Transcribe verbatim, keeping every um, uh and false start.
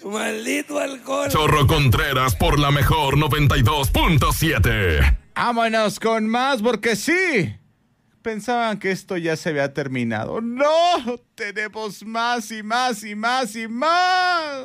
Maldito alcohol. Chorro Contreras por la mejor noventa y dos punto siete. Vámonos con más porque sí. Pensaban que esto ya se había terminado. No, tenemos más y más y más y más.